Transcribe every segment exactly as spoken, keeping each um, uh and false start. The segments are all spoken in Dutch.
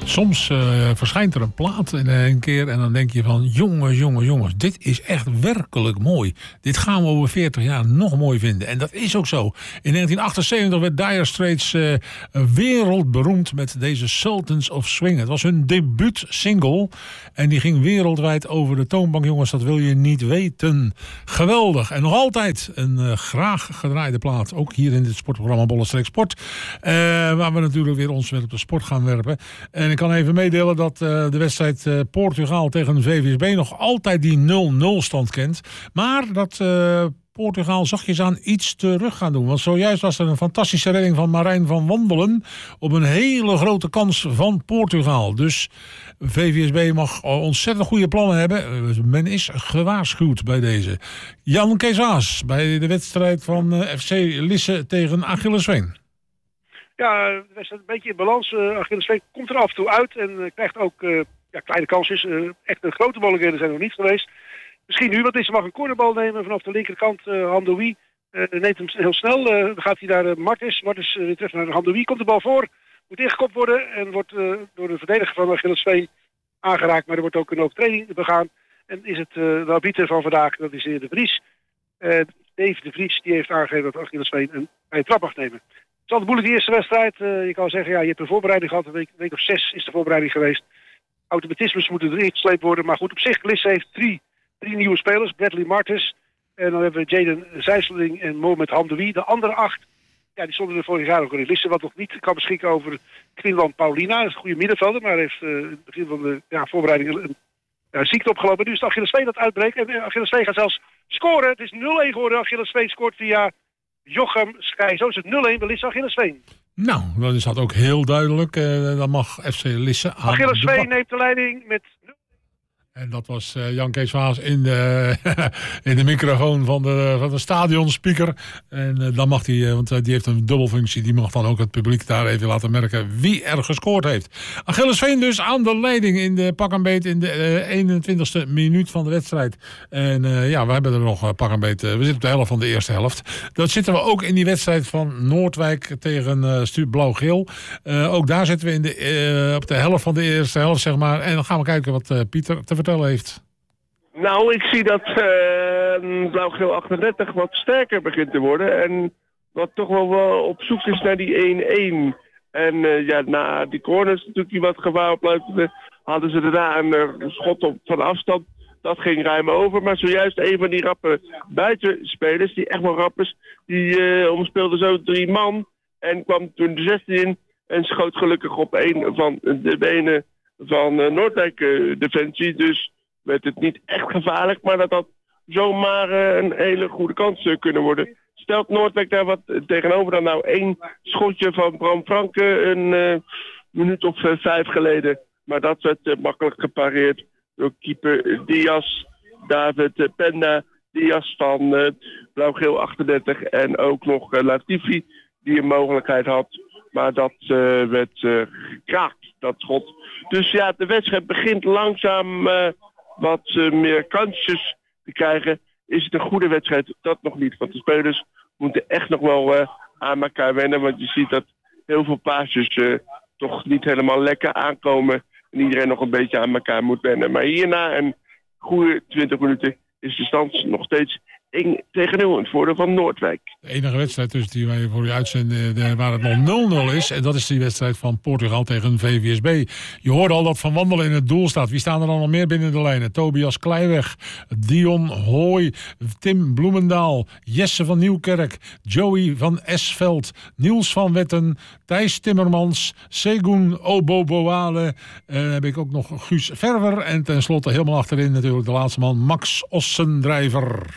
Soms uh, verschijnt er een plaat in een keer en dan denk je van... jongens, jongens, jongens, dit is echt werkelijk mooi. Dit gaan we over veertig jaar nog mooi vinden. En dat is ook zo. In negentien achtenzeventig werd Dire Straits uh, wereldberoemd met deze Sultans of Swing. Het was hun debuutsingle en die ging wereldwijd over de toonbank. Jongens, dat wil je niet weten. Geweldig. En nog altijd een uh, graag gedraaide plaat. Ook hier in dit sportprogramma Bollenstreek Sport. Uh, waar we natuurlijk weer ons weer op de sport gaan werpen. En ik kan even meedelen dat uh, de wedstrijd uh, Portugal tegen V V S B nog altijd die nul nul stand kent. Maar dat uh, Portugal zachtjes aan iets terug gaan doen. Want zojuist was er een fantastische redding van Marijn van Wandelen op een hele grote kans van Portugal. Dus V V S B mag ontzettend goede plannen hebben. Men is gewaarschuwd bij deze. Jan Kees Haas bij de wedstrijd van uh, F C Lisse tegen Achillesveen. Ja, de wedstrijd een beetje in balans. Uh, Achillesveen komt er af en toe uit en uh, krijgt ook uh, ja, kleine kansjes. Uh, echt uh, grote mogelijkheden zijn er nog niet geweest. Misschien nu, want deze mag een cornerbal nemen vanaf de linkerkant. Uh, Hamdoui uh, neemt hem heel snel. Uh, dan gaat hij naar uh, Martens. Martens uh, weer terug naar Hamdoui. Komt de bal voor. Moet ingekopt worden en wordt uh, door de verdediger van Achillesveen aangeraakt. Maar er wordt ook een overtreding begaan. En is het uh, de arbiter van vandaag, dat is uh, de Vries. Uh, Dave de Vries, die heeft aangegeven dat Achillesveen een vrije trap mag nemen. Het is altijd moeilijk, die eerste wedstrijd. Uh, je kan zeggen, ja, je hebt een voorbereiding gehad. Een week, een week of zes is de voorbereiding geweest. Automatismes moeten erin gesleept worden. Maar goed, op zich, Lisse heeft drie, drie nieuwe spelers. Bradley Martens. En dan hebben we Jaden Zijsseling en Mohamed Hamdoui. De andere acht, ja, die stonden er vorig jaar ook in Lisse. Wat nog niet kan beschikken over Quinlan Paulina. Dat is een goede middenvelder. Maar heeft uh, in het begin van de ja, voorbereiding een uh, ziekte opgelopen. Nu is het Achillesveen dat uitbreekt. En uh, Achillesveen gaat zelfs scoren. Het is nul een geworden. Achillesveen scoort via Jochem Schij. Zo is het nul een bij Lisse Achillesveen. Nou, dat is dat ook heel duidelijk. Uh, dan mag F C Lisse aan Achillesveen neemt de leiding met... En dat was uh, Jan Kees Vaas in de, in de microfoon van de, van de stadionspeaker. En uh, dan mag hij, uh, want uh, die heeft een dubbelfunctie, die mag dan ook het publiek daar even laten merken wie er gescoord heeft. Achillesveen dus aan de leiding in de pak en beet in de uh, eenentwintigste minuut van de wedstrijd. En uh, ja, we hebben er nog uh, pak en beet. Uh, we zitten op de helft van de eerste helft. Dat zitten we ook in die wedstrijd van Noordwijk tegen uh, Blauw-Geel. Uh, ook daar zitten we in de, uh, op de helft van de eerste helft, zeg maar. En dan gaan we kijken wat uh, Pieter te vertellen heeft. Nou, ik zie dat uh, Blauw-Geel achtendertig wat sterker begint te worden. En wat toch wel, wel op zoek is naar die één een. En uh, ja, na die corners natuurlijk die wat gevaar opluisterde, hadden ze daarna een uh, schot op van afstand. Dat ging ruim over. Maar zojuist een van die rappe buitenspelers, die echt wel rap is, die uh, omspeelde zo drie man. En kwam toen de zestien in en schoot gelukkig op een van de benen van uh, Noordwijk uh, Defensie. Dus werd het niet echt gevaarlijk, maar dat had zomaar uh, een hele goede kans uh, kunnen worden. Stelt Noordwijk daar wat uh, tegenover dan nou één schotje van Bram Franke een uh, minuut of uh, vijf geleden. Maar dat werd uh, makkelijk gepareerd door keeper Diaz, David uh, Penda, Diaz van uh, Blauw-Geel achtendertig en ook nog uh, Latifi die een mogelijkheid had. Maar dat uh, werd uh, gekraakt, dat schot. Dus ja, de wedstrijd begint langzaam uh, wat uh, meer kansjes te krijgen. Is het een goede wedstrijd? Dat nog niet. Want de spelers moeten echt nog wel uh, aan elkaar wennen. Want je ziet dat heel veel paasjes uh, toch niet helemaal lekker aankomen. En iedereen nog een beetje aan elkaar moet wennen. Maar hierna een goede twintig minuten is de stand nog steeds één tegen nul in het voordeel van Noordwijk. De enige wedstrijd dus die wij voor u uitzenden de, waar het nog nul nul is. En dat is die wedstrijd van Portugal tegen V V S B. Je hoorde al dat Van Wandelen in het doel staat. Wie staan er dan nog meer binnen de lijnen? Tobias Kleiweg, Dion Hooy, Tim Bloemendaal, Jesse van Nieuwkerk, Joey van Esveld, Niels van Wetten, Thijs Timmermans, Segun Oboboale. Uh, heb ik ook nog Guus Verwer. En tenslotte helemaal achterin natuurlijk de laatste man Max Ossendrijver.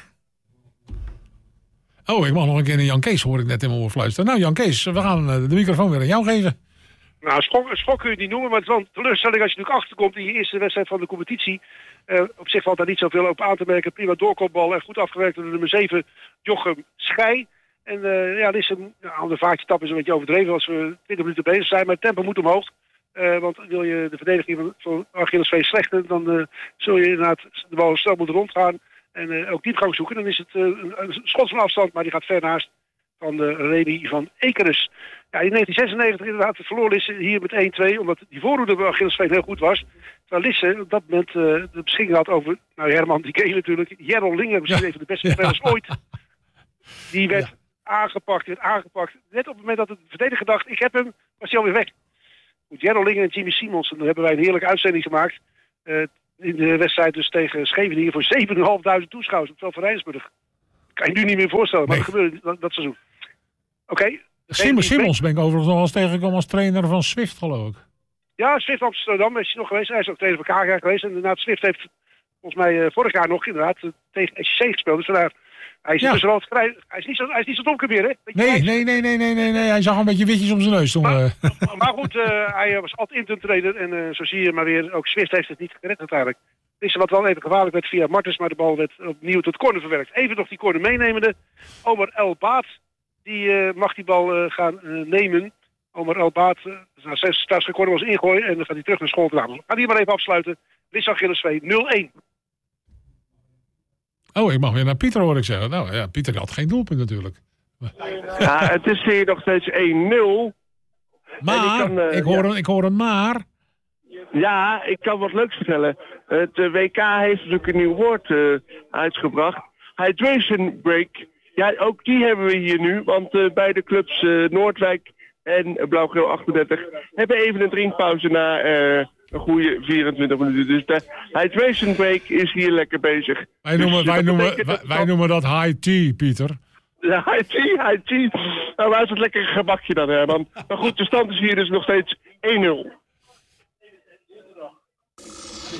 Oh, ik mag nog een keer een Jan Kees, hoor ik net in mijn oor fluisteren. Nou, Jan Kees, we gaan de microfoon weer aan jou geven. Nou, schok, schok kun je het niet noemen, maar het is wel een teleurstelling als je natuurlijk achterkomt in je eerste wedstrijd van de competitie. Uh, op zich valt daar niet zoveel op aan te merken. Prima doorkopbal en goed afgewerkt door de nummer zeven, Jochem Schij. En uh, ja, Lisse, nou, aan de vaartje tap is een beetje overdreven als we twintig minuten bezig zijn, maar het tempo moet omhoog. Uh, want wil je de verdediging van, van Achillesveen slechten, dan uh, zul je inderdaad de bal snel moeten rondgaan. En uh, ook diepgang zoeken. Dan is het uh, een, een schot van afstand, maar die gaat ver naast van de Remy van Ekeres. Ja, in negentien zesennegentig inderdaad verloor Lisse hier met één twee, omdat die voorhoede bij Achillesveen heel goed was. Terwijl Lisse op dat moment uh, de beschikking had over, nou Herman die ken je natuurlijk, Jerrol Linger, misschien ja. een van de beste spelers ja. ooit. Die werd ja. aangepakt, werd aangepakt. Net op het moment dat de verdediger dacht, ik heb hem, was hij alweer weg. Goed, Jerrol Linger en Jimmy Simons, en dan hebben wij een heerlijke uitzending gemaakt. Uh, in de wedstrijd dus tegen Scheveningen voor zeven en een half toeschouwers op het veld van Rijnsburg. Kan je nu niet meer voorstellen, maar nee. dat gebeurde dat, dat seizoen. Oké. Okay. Simons, Simons ben ik overigens nog wel eens tegengekomen als trainer van Swift, geloof ik. Ja, Swift Amsterdam is hij nog geweest. Hij is ook trainer van K G geweest. En inderdaad, Swift heeft volgens mij uh, vorig jaar nog inderdaad uh, tegen S C gespeeld. Dus vandaar, hij is ja. dus wel vrij. Hij is niet zo, hij is niet zo donker meer, hè? Nee, nee, nee, nee, nee, nee, nee. Hij zag een beetje witjes om zijn neus toen. Maar, uh. maar goed, uh, hij was altijd interim trainer. En uh, zo zie je maar weer, ook Swift heeft het niet gered uiteindelijk. Het is wat wel even gevaarlijk werd via Martens, maar de bal werd opnieuw tot corner verwerkt. Even nog die corner meenemende. Omar El Baat, die uh, mag die bal uh, gaan uh, nemen. Omar El Baat, uh, nou, zes corner was ingooien en dan gaat hij terug naar school te laten. We gaan hier maar even afsluiten. Lisse Achillesveen nul één. Oh, ik mag weer naar Pieter, hoor ik zeggen. Nou ja, Pieter had geen doelpunt natuurlijk. Ja, het is hier nog steeds één nul. Maar, ik, kan, uh, ik, hoor ja. een, ik hoor een maar. Ja, ik kan wat leuks vertellen. Het uh, W K heeft natuurlijk een nieuw woord uh, uitgebracht. Hydration break. Ja, ook die hebben we hier nu. Want uh, beide clubs uh, Noordwijk en uh, Blauw-Geel achtendertig hebben even een drinkpauze na uh, een goede vierentwintig minuten. Dus de hydration break is hier lekker bezig. Wij noemen, dus, wij noemen, wij, dat wij noemen dat high tea, Pieter. Ja, high tea, high tea. Nou, waar is het lekkere gebakje dan, Herman? Maar goed, de stand is hier dus nog steeds één nul.